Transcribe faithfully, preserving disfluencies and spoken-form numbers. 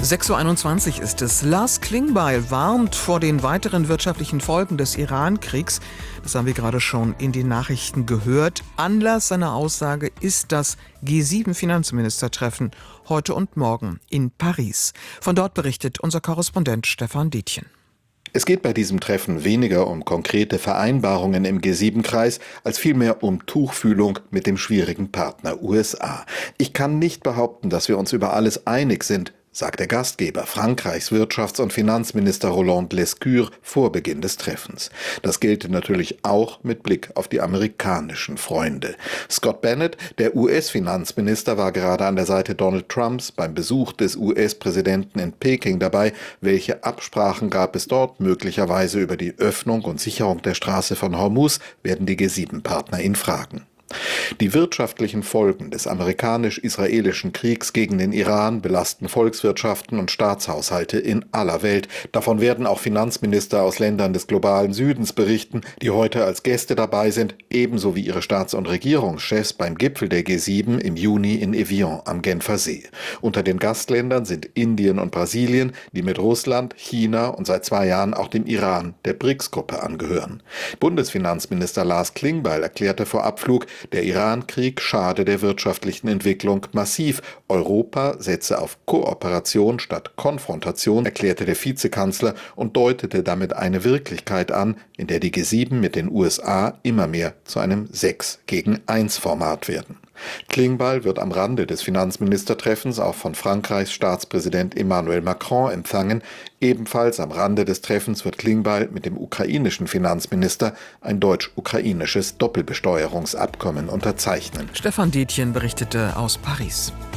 sechs Uhr einundzwanzig ist es. Lars Klingbeil warnt vor den weiteren wirtschaftlichen Folgen des Iran-Kriegs. Das haben wir gerade schon in den Nachrichten gehört. Anlass seiner Aussage ist das G sieben Finanzministertreffen heute und morgen in Paris. Von dort berichtet unser Korrespondent Stefan Detjen. Es geht bei diesem Treffen weniger um konkrete Vereinbarungen im G sieben Kreis, als vielmehr um Tuchfühlung mit dem schwierigen Partner U S A. Ich kann nicht behaupten, dass wir uns über alles einig sind, sagt der Gastgeber, Frankreichs Wirtschafts- und Finanzminister Roland Lescure vor Beginn des Treffens. Das gilt natürlich auch mit Blick auf die amerikanischen Freunde. Scott Bennett, der U S-Finanzminister, war gerade an der Seite Donald Trumps beim Besuch des U S-Präsidenten in Peking dabei. Welche Absprachen gab es dort? Möglicherweise über die Öffnung und Sicherung der Straße von Hormuz werden die G sieben Partner ihn fragen. Die wirtschaftlichen Folgen des amerikanisch-israelischen Kriegs gegen den Iran belasten Volkswirtschaften und Staatshaushalte in aller Welt. Davon werden auch Finanzminister aus Ländern des globalen Südens berichten, die heute als Gäste dabei sind, ebenso wie ihre Staats- und Regierungschefs beim Gipfel der G sieben im Juni in Evian am Genfer See. Unter den Gastländern sind Indien und Brasilien, die mit Russland, China und seit zwei Jahren auch dem Iran der B R I C S-Gruppe angehören. Bundesfinanzminister Lars Klingbeil erklärte vor Abflug, der Iran-Krieg schade der wirtschaftlichen Entwicklung massiv. Europa setze auf Kooperation statt Konfrontation, erklärte der Vizekanzler und deutete damit eine Wirklichkeit an, in der die G sieben mit den U S A immer mehr zu einem sechs gegen eins Format werden. Klingbeil wird am Rande des Finanzministertreffens auch von Frankreichs Staatspräsident Emmanuel Macron empfangen. Ebenfalls am Rande des Treffens wird Klingbeil mit dem ukrainischen Finanzminister ein deutsch-ukrainisches Doppelbesteuerungsabkommen unterzeichnen. Stefan Detjen berichtete aus Paris.